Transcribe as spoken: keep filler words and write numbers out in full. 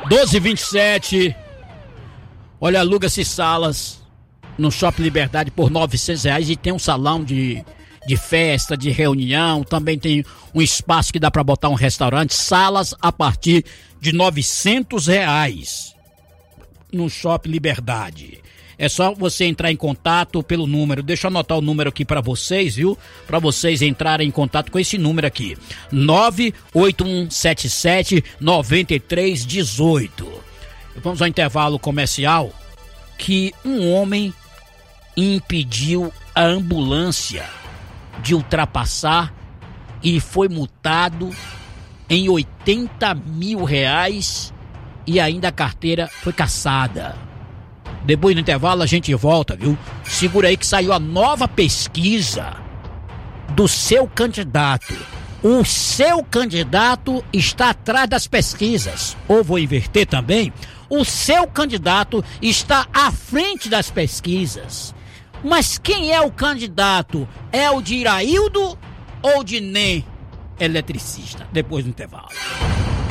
doze e vinte e sete. Olha, aluga-se salas no Shopping Liberdade por novecentos reais e tem um salão de, de festa, de reunião, também tem um espaço que dá para botar um restaurante, salas a partir de novecentos reais no Shopping Liberdade. É só você entrar em contato pelo número, deixa eu anotar o número aqui para vocês, viu? Para vocês entrarem em contato com esse número aqui, nove oito um sete sete nove três um oito. Vamos ao intervalo comercial, que um homem impediu a ambulância de ultrapassar e foi multado em oitenta mil reais e ainda a carteira foi cassada. Depois do intervalo a gente volta, viu? Segura aí que saiu a nova pesquisa do seu candidato. O seu candidato está atrás das pesquisas. Ou vou inverter também, o seu candidato está à frente das pesquisas. Mas quem é o candidato? É o de Iraildo ou de Nem eletricista? Depois do intervalo.